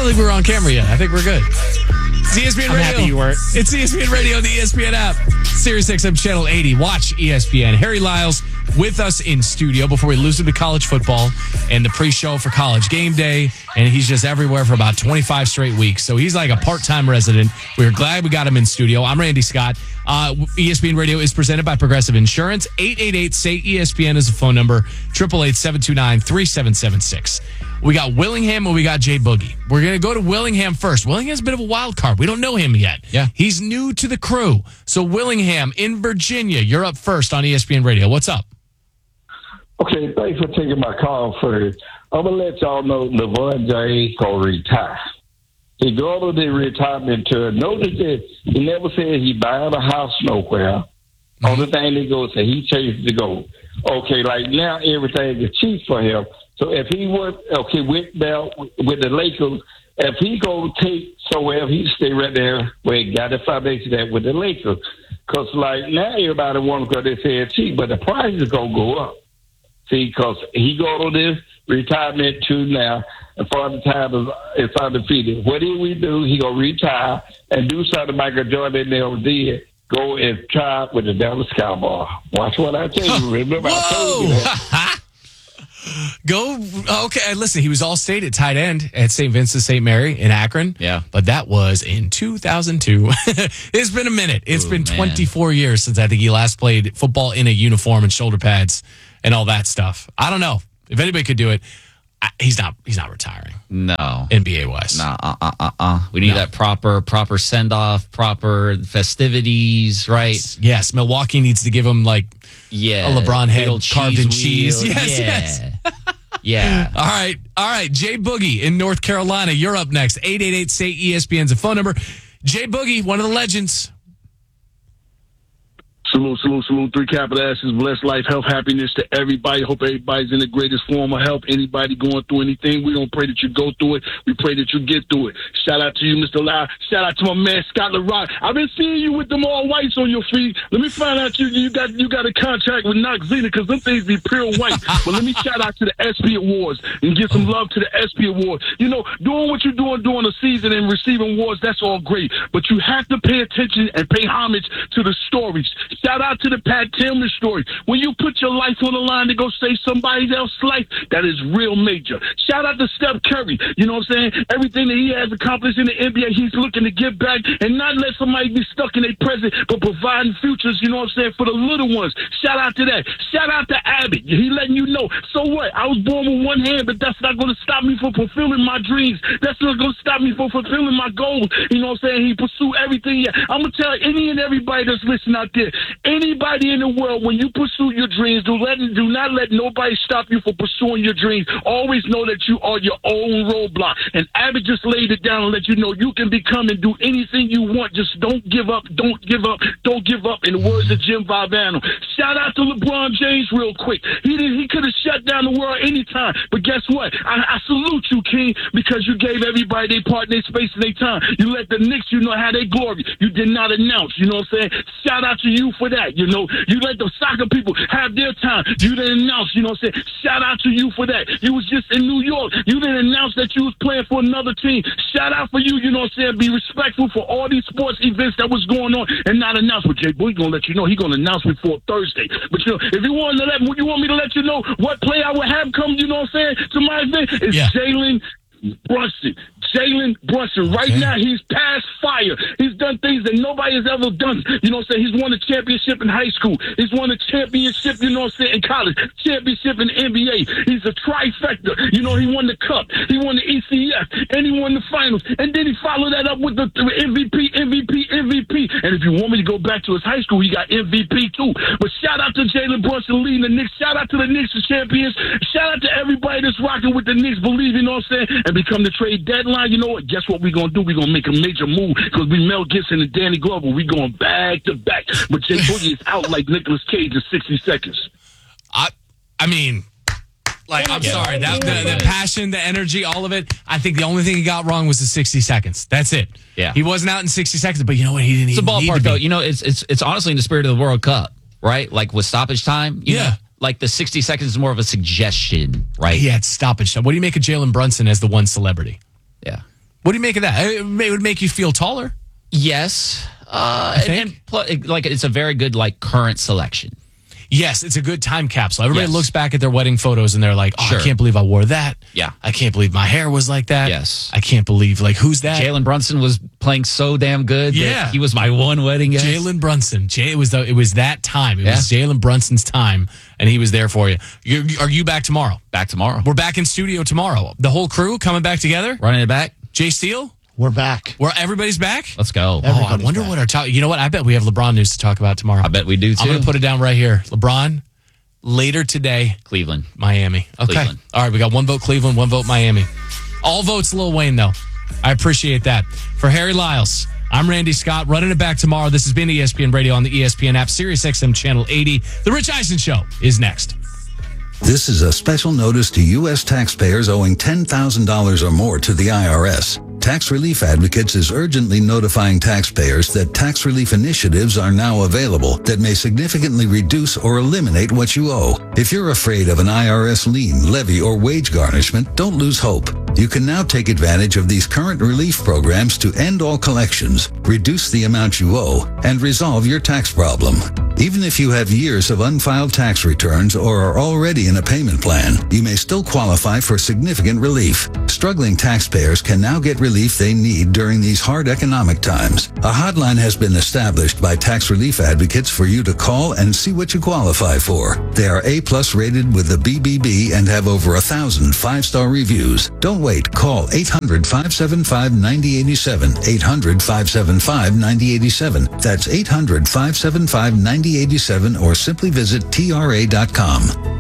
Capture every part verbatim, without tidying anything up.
don't think we were on camera yet. I think we're good. It's E S P N I'm Radio. happy you weren't. It's E S P N Radio, the E S P N app. Sirius X M Channel eighty. Watch E S P N. Harry Lyles with us in studio before we lose him to college football and the pre-show for College Game Day. And he's just everywhere for about twenty-five straight weeks. So he's like a part-time resident. We're glad we got him in studio. I'm Randy Scott. Uh, E S P N Radio is presented by Progressive Insurance. eight eight eight, S A Y, E S P N is the phone number. eight eight eight, seven two nine, three seven seven six. We got Willingham and we got Jay Boogie. We're going to go to Willingham first. Willingham's a bit of a wild card. We don't know him yet. Yeah. He's new to the crew. So Willingham in Virginia, you're up first on E S P N Radio. What's up? Okay, thanks for taking my call first. I'm going to let y'all know LeBron James will retire. He go to the retirement tour. Notice that he never said he buying a house nowhere. Mm-hmm. Only thing they go say he chased the goal. Okay, like now everything is cheap for him. So if he would, okay, with now with the Lakers, if he go take somewhere, he stay right there where he got the foundation at with the Lakers. Because like now everybody wants to go, they say it's cheap, but the price is going to go up. See, because he go to this retirement too now, and for the time is, is undefeated. What did we do? He going to retire and do something Michael Jordan never did. Go and try with the Dallas Cowboys. Watch what I tell you. Remember I told you that. Go, okay, listen, he was all-state at tight end at Saint Vincent Saint Mary in Akron. Yeah. But that was in two thousand two. It's been a minute. It's Ooh, been man. twenty-four years since I think he last played football in a uniform and shoulder pads and all that stuff. I don't know. If anybody could do it, I, he's not He's not retiring, No. N B A-wise. Nah, uh, uh, uh, uh. We need No. that proper, proper send-off, proper festivities, right? Yes, Milwaukee needs to give him, like, Yeah. a LeBron head Big old carved in cheese cheese. wheel. Yes, yeah. yes. Yeah. All right. All right. Jay Boogie in North Carolina. You're up next. eight eight eight, S A Y, E S P N's a phone number. Jay Boogie, one of the legends. Salute, salute, salute. Three capital S's. Blessed life, health, happiness to everybody. Hope everybody's in the greatest form of health. Anybody going through anything, we don't pray that you go through it. We pray that you get through it. Shout out to you, Mister Lau. Shout out to my man, Scott LaRock. I've been seeing you with them all whites on your feet. Let me find out you you got you got a contract with Noxzema because them things be pure white. But let me shout out to the S P Awards and give some love to the S P Awards. You know, doing what you're doing during the season and receiving awards, that's all great. But you have to pay attention and pay homage to the stories. Shout out to the Pat Tillman story. When you put your life on the line to go save somebody else's life, that is real major. Shout out to Steph Curry. You know what I'm saying? Everything that he has accomplished in the N B A, he's looking to give back and not let somebody be stuck in their present, but providing futures, you know what I'm saying, for the little ones. Shout out to that. Shout out to Abbott. He letting you know, so what? I was born with one hand, but that's not going to stop me from fulfilling my dreams. That's not going to stop me from fulfilling my goals. You know what I'm saying? He pursue everything. I'm going to tell any and everybody that's listening out there, anybody in the world, when you pursue your dreams, do let do not let nobody stop you from pursuing your dreams. Always know that you are your own roadblock. And Abbott just laid it down and let you know you can become and do anything you want. Just don't give up. Don't give up. Don't give up. In the words of Jim Valvano. Shout out to LeBron James real quick. He did, he could have shut down the world anytime. But guess what? I, I salute you, King, because you gave everybody their part, their space, and their time. You let the Knicks, you know, have their glory. You did not announce. You know what I'm saying? Shout out to you for that. You know, you let the soccer people have their time. You didn't announce. You know what I'm saying? Shout out to you for that. You was just in New York. You didn't announce that you was playing for another team. Shout out for you. You know what I'm saying? Be respectful for all these sports events that was going on and not announce. But Jay Boy gonna let you know he gonna announce before Thursday. But you know, if you want to let, you want me to let you know what play I would have come, you know what I'm saying, to my event, it's Yeah. Jalen Brunson. Jalen Brunson. Right Okay. now, he's past fire. He's done things that nobody has ever done. You know what I'm saying? He's won a championship in high school. He's won a championship, you know what I'm saying, in college. Championship in the N B A. He's a trifecta. You know, he won the cup. He won the E C F. And he won the finals. And then he followed that up with the M V P, M V P, M V P. And if you want me to go back to his high school, he got M V P too. But shout out to Jalen Brunson leading the Knicks. Shout out to the Knicks, the champions. Shout out to everybody that's rocking with the Knicks, believe, you know what I'm saying, and become the trade deadline. You know what? Guess what we're going to do? We're going to make a major move because we Mel Gibson and Danny Glover. We're going back to back. But Jay Boogie is out like Nicolas Cage in sixty seconds. I, I mean, like, I'm Yeah. sorry. That, the, the passion, the energy, all of it. I think the only thing he got wrong was the sixty seconds. That's it. Yeah. He wasn't out in sixty seconds, but you know what? He didn't It's a even need to ballpark, be. though. You know, it's it's it's honestly in the spirit of the World Cup, right? Like with stoppage time. You Yeah. know, like the sixty seconds is more of a suggestion, right? He had stoppage time. What do you make of Jalen Brunson as the one celebrity? Yeah. What do you make of that? It would make you feel taller. Yes. Uh, and, and plus, like, it's a very good, like, current selection. Yes, it's a good time capsule. Everybody Yes. looks back at their wedding photos and they're like, oh, Sure. I can't believe I wore that. Yeah. I can't believe my hair was like that. Yes. I can't believe, like, who's that? Jalen Brunson was playing so damn good. that Yeah. He was my one wedding guest. Jalen Brunson. Jay, it was the, it was that time. It Yeah. was Jalen Brunson's time, and he was there for you. you. Are you back tomorrow? Back tomorrow. We're back in studio tomorrow. The whole crew coming back together. Running it back. Jay Steele, We're back. where everybody's back. Let's go. Oh, I Everybody's wonder back. what our top. You know what? I bet we have LeBron news to talk about tomorrow. I bet we do, too. I'm going to put it down right here. LeBron, later today, Cleveland. Miami. Okay. Cleveland. All right, we got one vote Cleveland, one vote Miami. All votes Lil Wayne, though. I appreciate that. For Harry Lyles, I'm Randy Scott, running it back tomorrow. This has been E S P N Radio on the E S P N app, Sirius X M Channel eighty. The Rich Eisen Show is next. This is a special notice to U S taxpayers owing ten thousand dollars or more to the I R S. Tax Relief Advocates is urgently notifying taxpayers that tax relief initiatives are now available that may significantly reduce or eliminate what you owe. If you're afraid of an I R S lien, levy, or wage garnishment, don't lose hope. You can now take advantage of these current relief programs to end all collections, reduce the amount you owe, and resolve your tax problem. Even if you have years of unfiled tax returns or are already in a payment plan, you may still qualify for significant relief. Struggling taxpayers can now get relief they need during these hard economic times. A hotline has been established by Tax Relief Advocates for you to call and see what you qualify for. They are A-plus rated with the B B B and have over a thousand five-star reviews. Don't wait. Call eight hundred, five seven five, nine zero eight seven, eight hundred, five seven five, nine zero eight seven. That's eight hundred, five seven five, nine zero eight seven, or simply visit T R A dot com.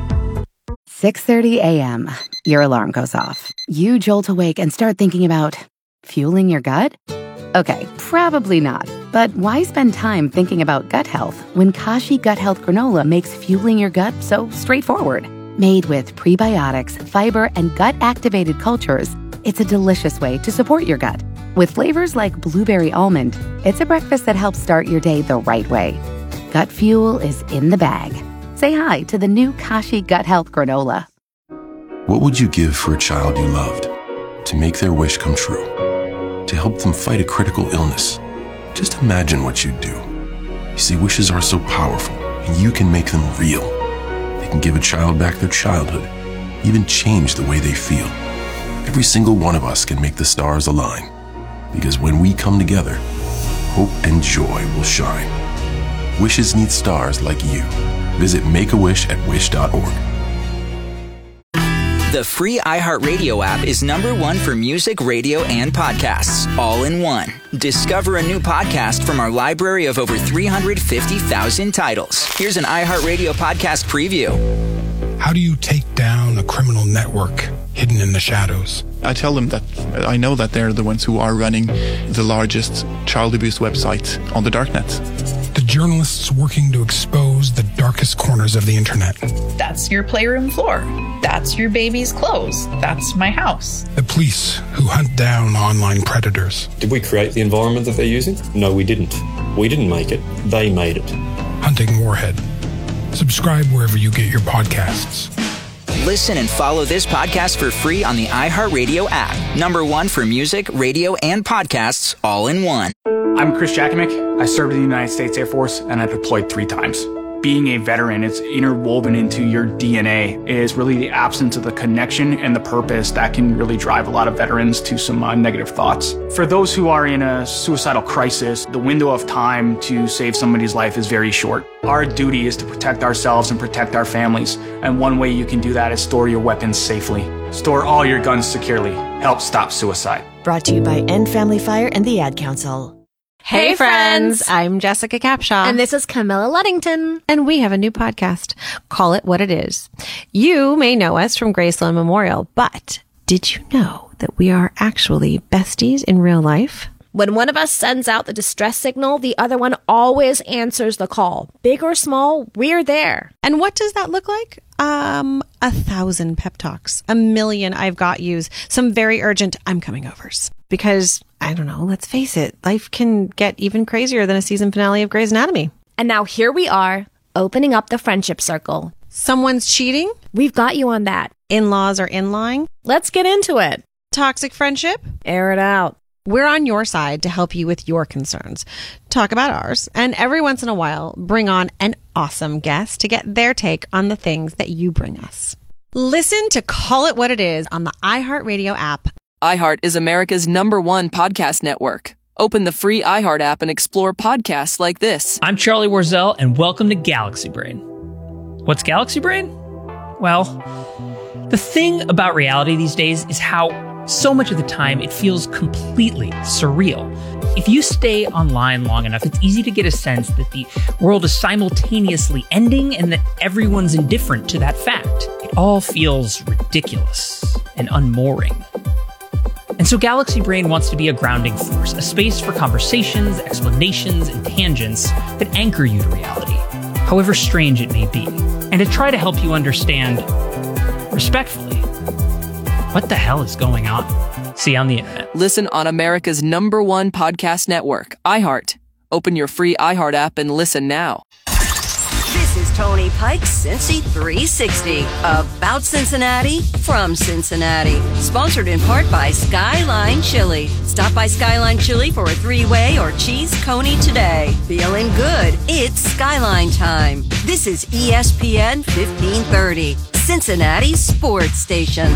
six thirty a.m. Your alarm goes off. You jolt awake and start thinking about fueling your gut? Okay, probably not. But why spend time thinking about gut health when Kashi Gut Health Granola makes fueling your gut so straightforward? Made with prebiotics, fiber, and gut-activated cultures, it's a delicious way to support your gut. With flavors like blueberry almond, it's a breakfast that helps start your day the right way. Gut fuel is in the bag. Say hi to the new Kashi Gut Health Granola. What would you give for a child you loved? To make their wish come true? To help them fight a critical illness? Just imagine what you'd do. You see, wishes are so powerful, and you can make them real. They can give a child back their childhood, even change the way they feel. Every single one of us can make the stars align. Because when we come together, hope and joy will shine. Wishes need stars like you. Visit Make-A-Wish at wish dot org. The free iHeartRadio app is number one for music, radio, and podcasts, all in one. Discover a new podcast from our library of over three hundred fifty thousand titles. Here's an iHeartRadio podcast preview. How do you take down a criminal network hidden in the shadows? I tell them that I know that they're the ones who are running the largest child abuse website on the darknet. The journalists working to expose the darkest corners of the internet. That's your playroom floor. That's your baby's clothes. That's my house. The police who hunt down online predators. Did we create the environment that they're using? No, we didn't. We didn't make it. They made it. Hunting Warhead. Subscribe wherever you get your podcasts. Listen and follow this podcast for free on the iHeartRadio app. Number one for music, radio, and podcasts, all in one. I'm Chris Jakimick. I served in the United States Air Force, and I deployed three times. Being a veteran, it's interwoven into your D N A. It is really the absence of the connection and the purpose that can really drive a lot of veterans to some uh, negative thoughts. For those who are in a suicidal crisis, the window of time to save somebody's life is very short. Our duty is to protect ourselves and protect our families, and one way you can do that is store your weapons safely. Store all your guns securely. Help stop suicide. Brought to you by End Family Fire and the Ad Council. Hey, hey friends. friends, I'm Jessica Capshaw. And this is Camilla Luddington. And we have a new podcast. Call It What It Is. You may know us from Graceland Memorial, but did you know that we are actually besties in real life? When one of us sends out the distress signal, the other one always answers the call. Big or small, we're there. And what does that look like? Um, a thousand pep talks, a million I've got yous, some very urgent I'm coming overs. Because, I don't know, let's face it, life can get even crazier than a season finale of Grey's Anatomy. And now here we are, opening up the friendship circle. Someone's cheating? We've got you on that. In-laws are in-lying? Let's get into it. Toxic friendship? Air it out. We're on your side to help you with your concerns, talk about ours, and every once in a while, bring on an awesome guest to get their take on the things that you bring us. Listen to Call It What It Is on the iHeartRadio app. iHeart is America's number one podcast network. Open the free iHeart app and explore podcasts like this. I'm Charlie Warzel, and welcome to Galaxy Brain. What's Galaxy Brain? Well, the thing about reality these days is how so much of the time it feels completely surreal. If you stay online long enough, it's easy to get a sense that the world is simultaneously ending and that everyone's indifferent to that fact. It all feels ridiculous and unmooring. And so Galaxy Brain wants to be a grounding force, a space for conversations, explanations, and tangents that anchor you to reality, however strange it may be, and to try to help you understand, respectfully, what the hell is going on? See you on the internet. Listen on America's number one podcast network, iHeart. Open your free iHeart app and listen now. This is Tony Pike's Cincy three sixty, about Cincinnati, from Cincinnati. Sponsored in part by Skyline Chili. Stop by Skyline Chili for a three-way or cheese coney today. Feeling good? It's Skyline time. This is E S P N fifteen thirty, Cincinnati's sports station.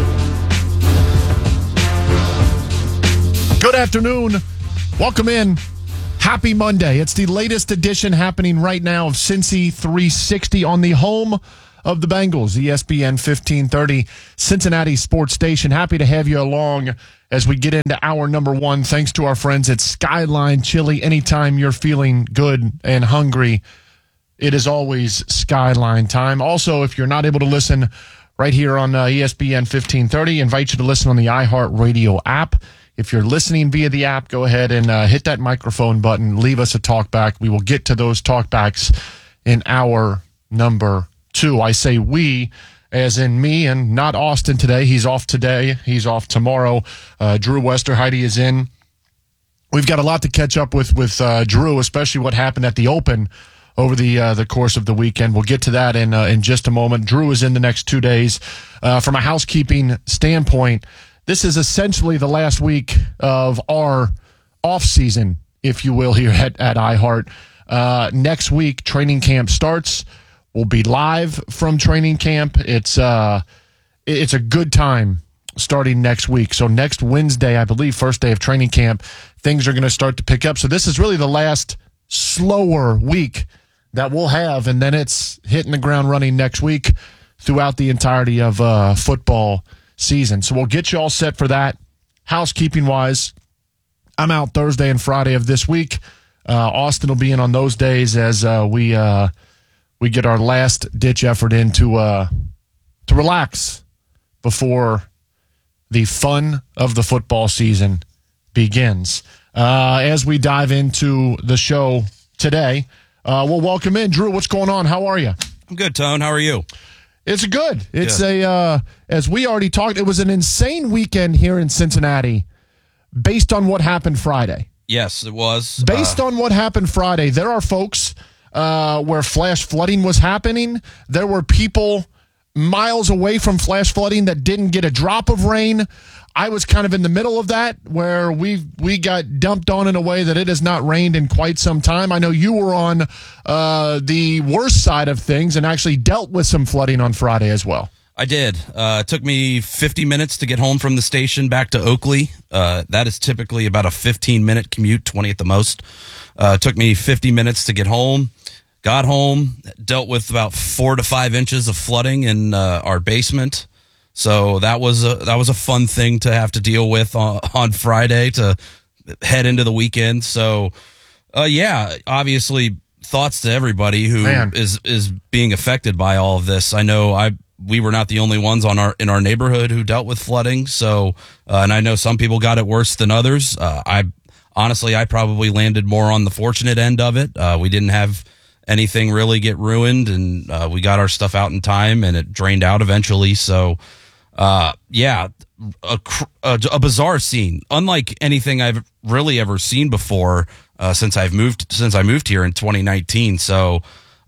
Good afternoon. Welcome in. Happy Monday. It's the latest edition happening right now of Cincy three sixty on the home of the Bengals, E S P N fifteen thirty, Cincinnati Sports Station. Happy to have you along as we get into hour number one. Thanks to our friends at Skyline Chili. Anytime you're feeling good and hungry, it is always Skyline time. Also, if you're not able to listen right here on uh, E S P N fifteen thirty, invite you to listen on the iHeartRadio app. If you're listening via the app, go ahead and uh, hit that microphone button. Leave us a talkback. We will get to those talkbacks in hour number two. I say we, as in me, and not Austin today. He's off today. He's off tomorrow. Uh, Drew Westerheide is in. We've got a lot to catch up with with uh, Drew, especially what happened at the Open over the uh, the course of the weekend. We'll get to that in uh, in just a moment. Drew is in the next two days. Uh, from a housekeeping standpoint, this is essentially the last week of our off season, if you will, here at, at iHeart. Uh, next week, training camp starts. We'll be live from training camp. It's uh, it's a good time starting next week. So next Wednesday, I believe, first day of training camp, things are going to start to pick up. So this is really the last slower week that we'll have, and then it's hitting the ground running next week throughout the entirety of uh, football season. So we'll get you all set for that. Housekeeping wise, I'm out Thursday and Friday of this week. Uh, Austin will be in on those days as uh, we uh, we get our last ditch effort in to uh, to relax before the fun of the football season begins. Uh, as we dive into the show today, uh, we'll welcome in Drew. What's going on? How are you? I'm good, Tone. How are you? It's good. It's yeah. a, uh, as we already talked, it was an insane weekend here in Cincinnati based on what happened Friday. Yes, it was. Based uh, on what happened Friday, there are folks uh, where flash flooding was happening. There were people miles away from flash flooding that didn't get a drop of rain. I was kind of in the middle of that where we we got dumped on in a way that it has not rained in quite some time. I know you were on uh, the worst side of things and actually dealt with some flooding on Friday as well. I did. Uh, it took me fifty minutes to get home from the station back to Oakley. Uh, that is typically about a fifteen-minute commute, twenty at the most. Uh, it took me fifty minutes to get home. Got home, dealt with about four to five inches of flooding in uh, our basement. So that was a that was a fun thing to have to deal with on, on Friday to head into the weekend. So, uh, yeah, obviously, thoughts to everybody who Man. is is being affected by all of this. I know I we were not the only ones on our in our neighborhood who dealt with flooding. So, uh, and I know some people got it worse than others. Uh, I honestly, I probably landed more on the fortunate end of it. Uh, we didn't have anything really get ruined, and uh, we got our stuff out in time, and it drained out eventually. So. Uh, yeah, a, a, a bizarre scene, unlike anything I've really ever seen before uh, since I've moved since I moved here in twenty nineteen. So,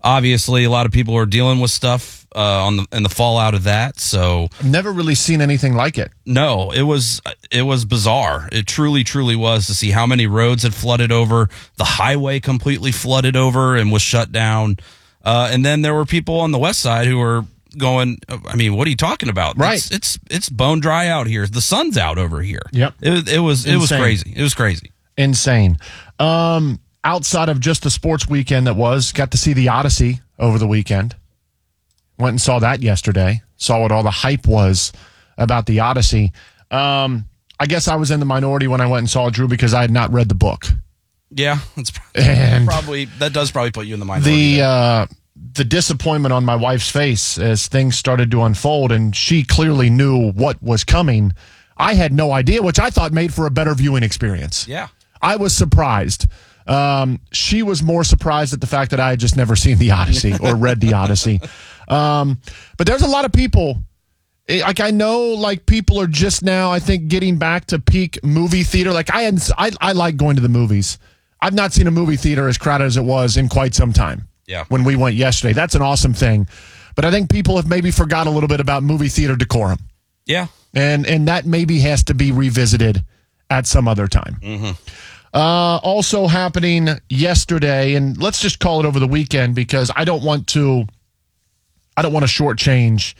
obviously, a lot of people are dealing with stuff uh, on the in the fallout of that. So I've never really seen anything like it. No, it was it was bizarre. It truly, truly was to see how many roads had flooded over. The highway completely flooded over and was shut down. Uh, and then there were people on the west side who were going, I mean, what are you talking about? Right. It's it's, it's bone dry out here. The sun's out over here. Yep. It, it was it was Insane. crazy. It was crazy. Insane. Um, outside of just the sports weekend that was, got to see the Odyssey over the weekend. Went and saw that yesterday. Saw what all the hype was about the Odyssey. Um, I guess I was in the minority when I went and saw it, Drew, because I had not read the book. Yeah, it's And probably that does probably put you in the minority. The uh, the disappointment on my wife's face as things started to unfold, and she clearly knew what was coming. I had no idea, which I thought made for a better viewing experience. Yeah. I was surprised. Um, she was more surprised at the fact that I had just never seen the Odyssey or read the Odyssey. Um, but there's a lot of people. Like, I know, like, people are just now, I think, getting back to peak movie theater. Like, I, had, I I like going to the movies. I've not seen a movie theater as crowded as it was in quite some time. Yeah. When we went yesterday. That's an awesome thing. But I think people have maybe forgot a little bit about movie theater decorum. Yeah. And and that maybe has to be revisited at some other time. Mm-hmm. Uh, also happening yesterday, and let's just call it over the weekend because I don't want to, I don't want to shortchange.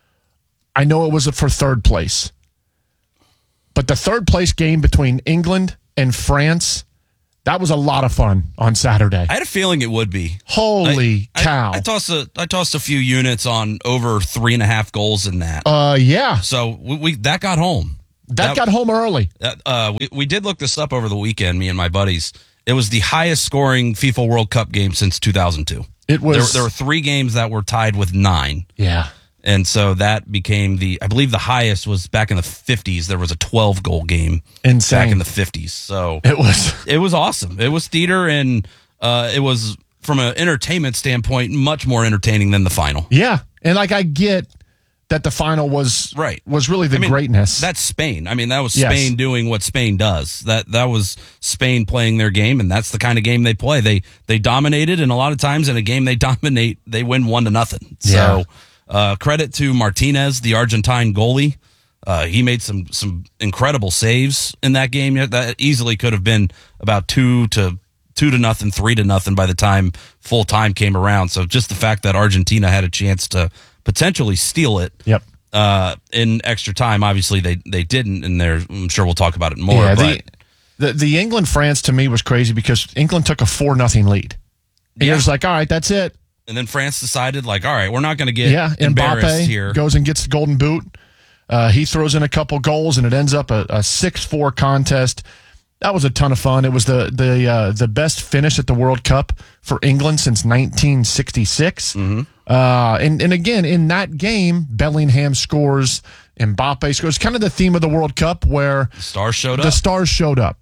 I know it was for third place, but the third place game between England and France, that was a lot of fun on Saturday. I had a feeling it would be. Holy I, cow! I, I tossed a I tossed a few units on over three and a half goals in that. Uh, yeah. So we, we that got home. That, That- got home early. Uh, we, we did look this up over the weekend, me and my buddies. It was the highest scoring FIFA World Cup game since two thousand two. It was. There, there were three games that were tied with nine. Yeah. And so that became the, I believe the highest was back in the fifties. There was a twelve goal game Insane. back in the fifties. So It was. it was awesome. It was theater, and uh, it was, from an entertainment standpoint, much more entertaining than the final. Yeah. And like, I get that the final was Right. was really the I mean, greatness. That's Spain. I mean, that was Yes. Spain doing what Spain does. That that was Spain playing their game, and that's the kind of game they play. They they dominated, and a lot of times in a game they dominate, they win one to nothing. Yeah. So uh, credit to Martinez, the Argentine goalie. Uh, he made some some incredible saves in that game. That easily could have been about two to two to nothing, three to nothing by the time full time came around. So just the fact that Argentina had a chance to potentially steal it. Yep. Uh, in extra time, obviously they they didn't, and there I'm sure we'll talk about it more. Yeah, but the, the the England France to me was crazy because England took a four nothing lead. And Yeah. you're just like, all right, that's it. and then France decided, like, all right, we're not going to get Yeah, embarrassed Mbappe here. goes and gets the golden boot. Uh, he throws in a couple goals, and it ends up a, a six four contest. That was a ton of fun. It was the the uh, the best finish at the World Cup for England since nineteen sixty-six. Mm-hmm. Uh, and, and again, in that game, Bellingham scores, Mbappe scores. Kind of the theme of the World Cup where The stars showed the up. stars showed up.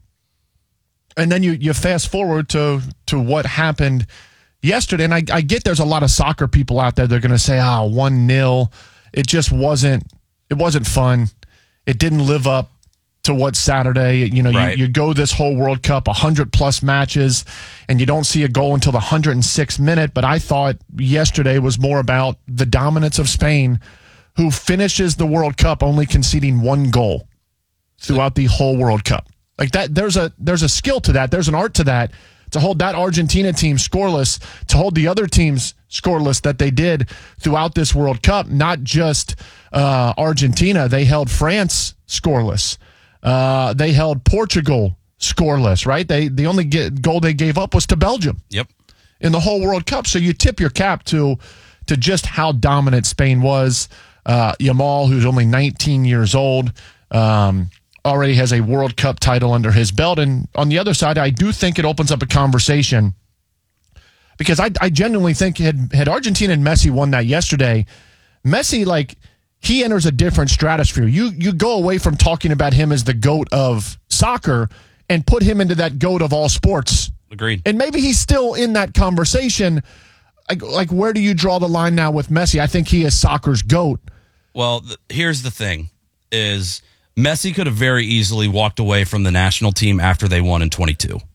And then you, you fast forward to, to what happened yesterday. And I, I get there's a lot of soccer people out there. They're going to say, oh, one nil. It just wasn't, it wasn't fun. It didn't live up to what Saturday, you know, Right. you, you go this whole World Cup, one hundred plus matches, and you don't see a goal until the one hundred sixth minute. But I thought yesterday was more about the dominance of Spain, who finishes the World Cup only conceding one goal throughout the whole World Cup. Like that, there's a there's a skill to that. There's an art to that. To hold that Argentina team scoreless, to hold the other teams scoreless that they did throughout this World Cup. Not just uh, Argentina, they held France scoreless. Uh, they held Portugal scoreless. Right? They the only get, goal they gave up was to Belgium. Yep. In the whole World Cup. So you tip your cap to to just how dominant Spain was. Uh, Yamal, who's only nineteen years old. Um, already has a World Cup title under his belt. And on the other side, I do think it opens up a conversation because I, I genuinely think had, had Argentina and Messi won that yesterday, Messi, like, he enters a different stratosphere. You, you go away from talking about him as the GOAT of soccer and put him into that GOAT of all sports. Agreed. And maybe he's still in that conversation. Like, like where do you draw the line now with Messi? I think he is soccer's GOAT. Well, th- here's the thing: is Messi could have very easily walked away from the national team after they won in twenty-two.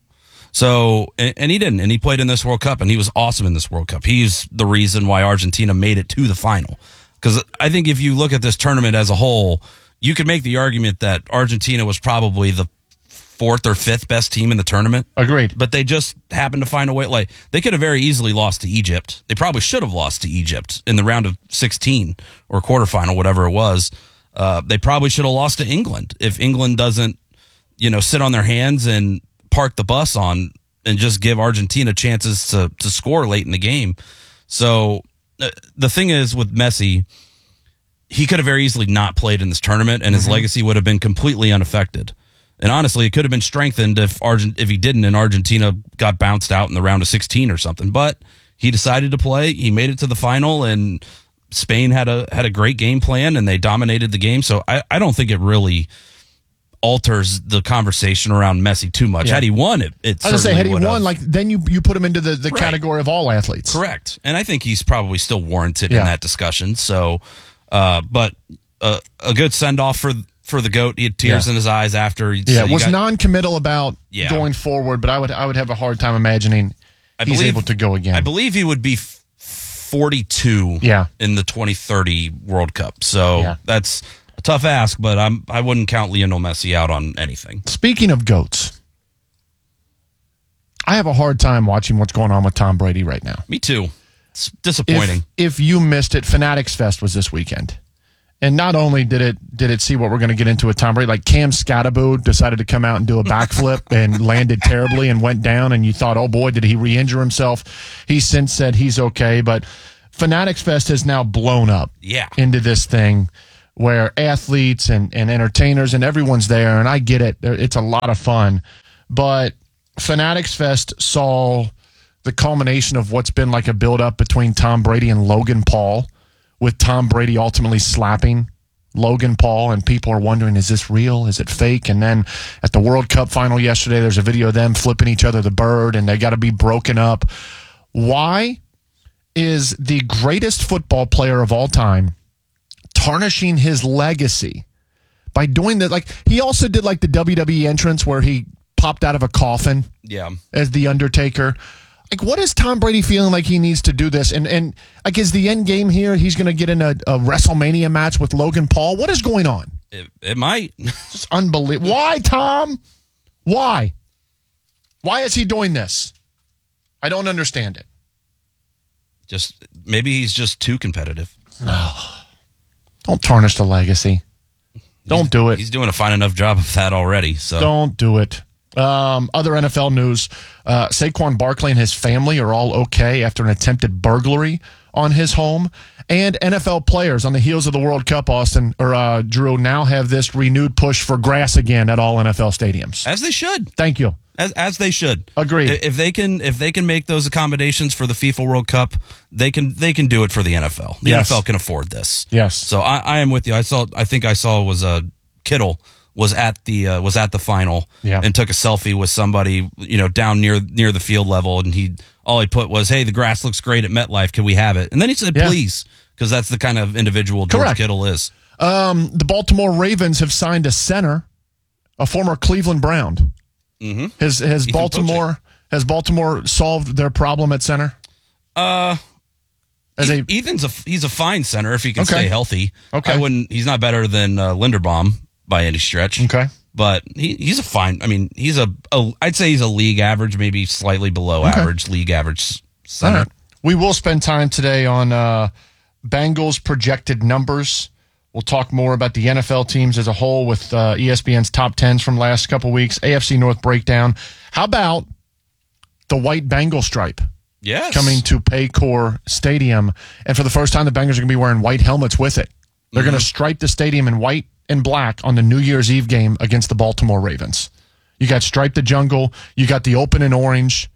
So, and, and he didn't, and he played in this World Cup, and he was awesome in this World Cup. He's the reason why Argentina made it to the final. Because I think if you look at this tournament as a whole, you could make the argument that Argentina was probably the fourth or fifth best team in the tournament. Agreed. But they just happened to find a way. Like, they could have very easily lost to Egypt. They probably should have lost to Egypt in the round of sixteen or quarterfinal, whatever it was. Uh, they probably should have lost to England if England doesn't, you know, sit on their hands and park the bus on and just give Argentina chances to to score late in the game. So uh, the thing is with Messi, he could have very easily not played in this tournament, and his mm-hmm. legacy would have been completely unaffected. And honestly, it could have been strengthened if Argent if he didn't, and Argentina got bounced out in the round of sixteen or something. But he decided to play. He made it to the final, and Spain had a had a great game plan, and they dominated the game. So I, I don't think it really alters the conversation around Messi too much. Yeah. Had he won it, it I was gonna say, had he won, have. like then you you put him into the, the right. category of all athletes. Correct. And I think he's probably still warranted yeah. in that discussion. So, uh, but uh, a good send off for for the GOAT. He had tears yeah. in his eyes after. He yeah, was got, non-committal about yeah. going forward, but I would I would have a hard time imagining I he's believe, able to go again. I believe he would be forty-two yeah. in the twenty thirty World Cup. So yeah. that's a tough ask, but I'm I wouldn't count Lionel Messi out on anything. Speaking of GOATs, I have a hard time watching what's going on with Tom Brady right now. Me too. It's disappointing. If, if you missed it, Fanatics Fest was this weekend. And not only did it did it see what we're going to get into with Tom Brady, like Cam Scatterbo decided to come out and do a backflip and landed terribly and went down, and you thought, oh boy, did he re-injure himself? He's since said he's okay, but Fanatics Fest has now blown up yeah. into this thing where athletes and, and entertainers and everyone's there, and I get it. It's a lot of fun. But Fanatics Fest saw the culmination of what's been like a build-up between Tom Brady and Logan Paul, with Tom Brady ultimately slapping Logan Paul, and people are wondering, is this real? Is it fake? And then at the World Cup final yesterday, there's a video of them flipping each other the bird, and they got to be broken up. Why is the greatest football player of all time tarnishing his legacy by doing that? Like, he also did like the W W E entrance where he popped out of a coffin yeah. as The Undertaker. Like, what is Tom Brady feeling like he needs to do this? And, and like, is the end game here he's going to get in a, a WrestleMania match with Logan Paul? What is going on? It, it might. It's unbelievable. Why, Tom? Why? Why is he doing this? I don't understand it. Just maybe he's just too competitive. No. Don't tarnish the legacy. Don't he's, do it. He's doing a fine enough job of that already. So don't do it. Um, other N F L news, uh, Saquon Barkley and his family are all okay after an attempted burglary on his home. And N F L players on the heels of the World Cup, Austin, or uh, Drew, now have this renewed push for grass again at all N F L stadiums. As they should. Thank you. As as they should. Agreed. If they can if they can make those accommodations for the FIFA World Cup, they can they can do it for the N F L. The yes. N F L can afford this. Yes. So I, I am with you. I saw I think I saw was a uh, Kittle was at the uh, was at the final yeah. and took a selfie with somebody, you know, down near near the field level, and he all he put was, "Hey, the grass looks great at MetLife. Can we have it?" And then he said, yeah. "Please," because that's the kind of individual George Correct. Kittle is. Um, the Baltimore Ravens have signed a center, a former Cleveland Brown. Mm-hmm. Has has Ethan Baltimore Poche. has Baltimore solved their problem at center? Uh, As a, Ethan's a he's a fine center if he can Okay. stay healthy. Okay. I wouldn't. He's not better than uh, Linderbaum by any stretch. Okay. But he, he's a fine. I mean, he's a, a. I'd say he's a league average, maybe slightly below Okay. average league average center. All right. We will spend time today on uh, Bengals projected numbers. We'll talk more about the N F L teams as a whole with uh, E S P N's top tens from last couple weeks, A F C North breakdown. How about the white Bengal stripe? Yes. Coming to Paycor Stadium. And for the first time, the Bengals are going to be wearing white helmets with it. They're Mm-hmm. going to stripe the stadium in white and black on the New Year's Eve game against the Baltimore Ravens. You got Stripe the Jungle. You got the open and orange.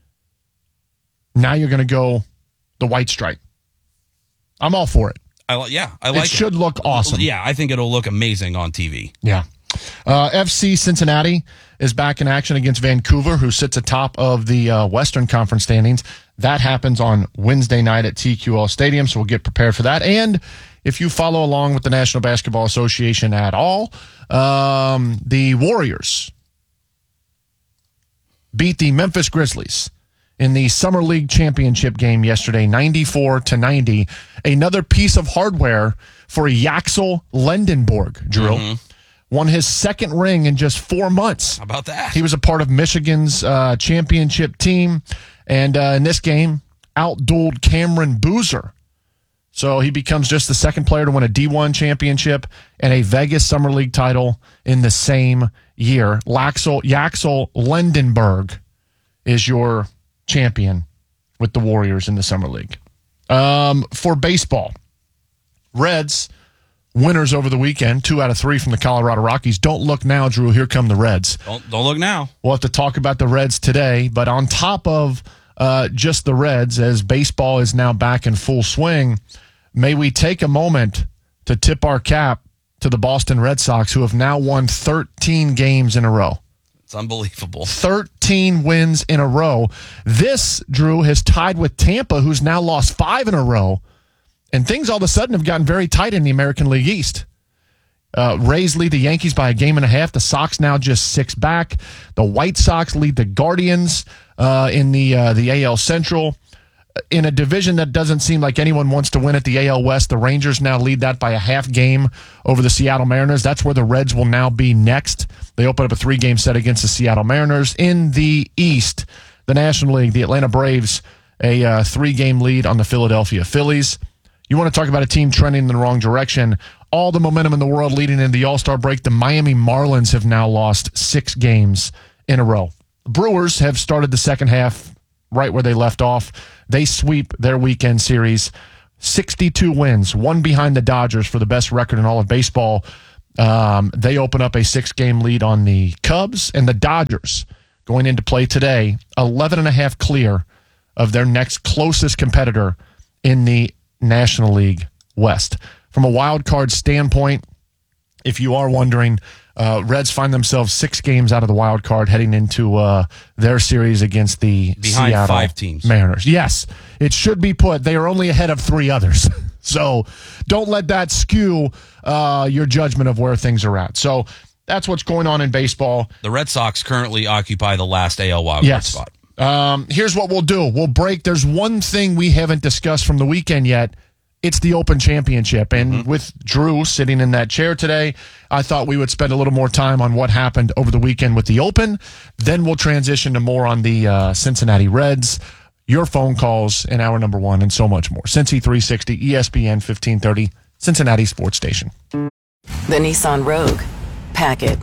Now you're going to go the white stripe. I'm all for it. I li- yeah, I like it. It should look awesome. Yeah, I think it'll look amazing on T V. Yeah. Uh, F C Cincinnati is back in action against Vancouver, who sits atop of the uh, Western Conference standings. That happens on Wednesday night at T Q L Stadium, so we'll get prepared for that. And if you follow along with the National Basketball Association at all, um, the Warriors beat the Memphis Grizzlies in the Summer League championship game yesterday, ninety-four to ninety. Another piece of hardware for Yaxel Lendenborg, Drew. Mm-hmm. Won his second ring in just four months. How about that? He was a part of Michigan's uh, championship team, and uh, in this game, outdueled Cameron Boozer. So he becomes just the second player to win a D one championship and a Vegas Summer League title in the same year. Laxel, Yaxel Lendenborg is your champion with the Warriors in the Summer League. Um, for baseball, Reds winners over the weekend, two out of three from the Colorado Rockies. Don't look now, Drew. Here come the Reds. Don't, don't look now. We'll have to talk about the Reds today. But on top of uh, just the Reds, as baseball is now back in full swing, may we take a moment to tip our cap to the Boston Red Sox, who have now won thirteen games in a row. It's unbelievable. thirteen wins in a row. This, Drew, has tied with Tampa, who's now lost five in a row. And things all of a sudden have gotten very tight in the American League East. Uh, Rays lead the Yankees by a game and a half. The Sox now just six back. The White Sox lead the Guardians uh, in the uh, the A L Central. In a division that doesn't seem like anyone wants to win at the A L West, the Rangers now lead that by a half game over the Seattle Mariners. That's where the Reds will now be next. They open up a three-game set against the Seattle Mariners. In the East, the National League, the Atlanta Braves, a uh, three-game lead on the Philadelphia Phillies. You want to talk about a team trending in the wrong direction. All the momentum in the world leading into the All-Star break. The Miami Marlins have now lost six games in a row. Brewers have started the second half right where they left off. They sweep their weekend series. sixty-two wins, one behind the Dodgers for the best record in all of baseball. Um, they open up a six-game lead on the Cubs, and the Dodgers going into play today, eleven and a half clear of their next closest competitor in the National League West. From a wild card standpoint, if you are wondering, uh, Reds find themselves six games out of the wild card heading into uh, their series against the Behind Seattle five teams. Mariners. Yes, it should be put. They are only ahead of three others. So don't let that skew uh, your judgment of where things are at. So that's what's going on in baseball. The Red Sox currently occupy the last A L wildcard yes. spot. Um, here's what we'll do. We'll break. There's one thing we haven't discussed from the weekend yet. It's the Open Championship. And mm-hmm. with Drew sitting in that chair today, I thought we would spend a little more time on what happened over the weekend with the Open. Then we'll transition to more on the uh, Cincinnati Reds, your phone calls in hour number one, and so much more. Cincy three sixty, E S P N fifteen thirty, Cincinnati Sports Station. The Nissan Rogue. Pack it.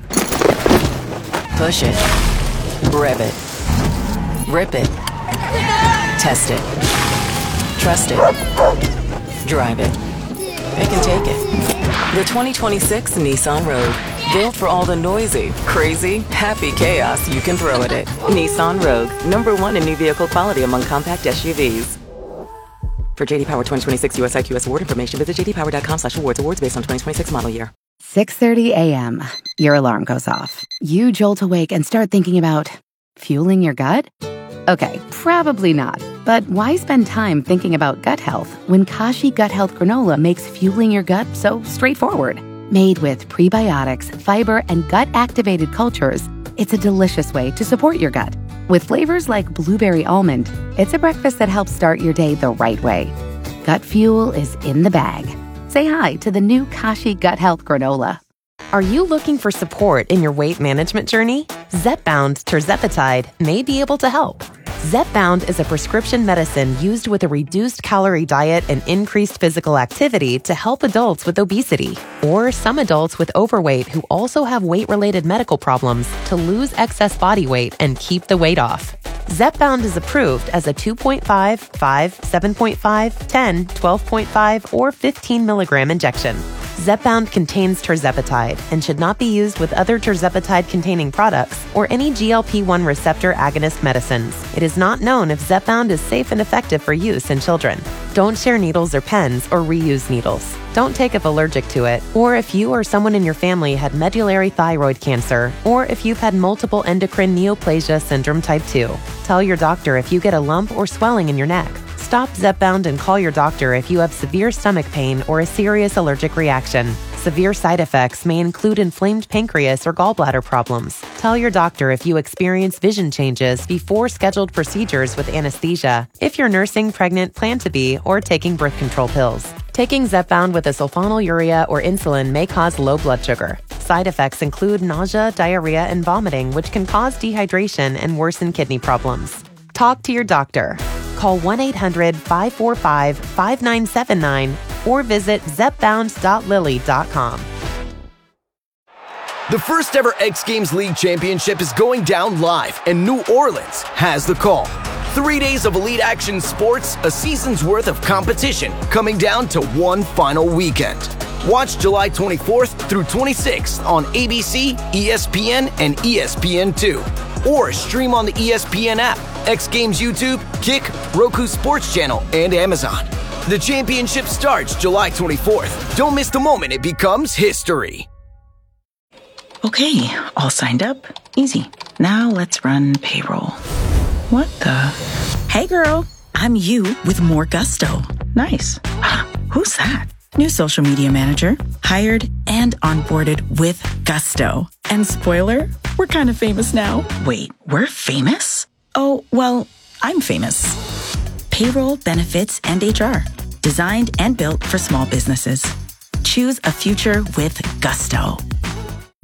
Push it. Rev it. Rip it. Test it. Trust it. Drive it. It can take it. The twenty twenty-six Nissan Rogue. Built for all the noisy, crazy, happy chaos you can throw at it. Nissan Rogue. Number one in new vehicle quality among compact S U Vs. For J D Power twenty twenty-six U S I Q S award information, visit j d power dot com slash awards. Awards based on twenty twenty-six model year. six thirty a.m. Your alarm goes off. You jolt awake and start thinking about fueling your gut? Okay, probably not. But why spend time thinking about gut health when Kashi Gut Health Granola makes fueling your gut so straightforward? Made with prebiotics, fiber, and gut-activated cultures, it's a delicious way to support your gut. With flavors like blueberry almond, it's a breakfast that helps start your day the right way. Gut fuel is in the bag. Say hi to the new Kashi Gut Health Granola. Are you looking for support in your weight management journey? Zepbound Tirzepatide may be able to help. Zepbound is a prescription medicine used with a reduced calorie diet and increased physical activity to help adults with obesity, or some adults with overweight who also have weight-related medical problems to lose excess body weight and keep the weight off. Zepbound is approved as a two point five, five, seven point five, ten, twelve point five, or fifteen milligram injection. Zepbound contains tirzepatide and should not be used with other tirzepatide-containing products or any G L P one receptor agonist medicines. It is not known if Zepbound is safe and effective for use in children. Don't share needles or pens or reuse needles. Don't take if allergic to it, or if you or someone in your family had medullary thyroid cancer, or if you've had multiple endocrine neoplasia syndrome type two. Tell your doctor if you get a lump or swelling in your neck. Stop Zepbound and call your doctor if you have severe stomach pain or a serious allergic reaction. Severe side effects may include inflamed pancreas or gallbladder problems. Tell your doctor if you experience vision changes before scheduled procedures with anesthesia, if you're nursing, pregnant, plan to be, or taking birth control pills. Taking Zepbound with a sulfonylurea or insulin may cause low blood sugar. Side effects include nausea, diarrhea, and vomiting, which can cause dehydration and worsen kidney problems. Talk to your doctor. Call one eight hundred five four five five nine seven nine or visit zepbound dot lilly dot com. The first ever X Games League Championship is going down live, and New Orleans has the call. Three days of elite action sports, a season's worth of competition, coming down to one final weekend. Watch July twenty-fourth through twenty-sixth on A B C, E S P N, and E S P N two. Or stream on the E S P N app, X Games YouTube, Kick, Roku Sports Channel, and Amazon. The championship starts July twenty-fourth. Don't miss the moment it becomes history. Okay, all signed up. Easy. Now let's run payroll. What the? Hey girl, I'm you with more gusto. Nice. Who's that? New social media manager, hired and onboarded with gusto. And spoiler, we're kind of famous now. Wait, we're famous? Oh, well, I'm famous. Payroll, benefits, and H R. Designed and built for small businesses. Choose a future with gusto.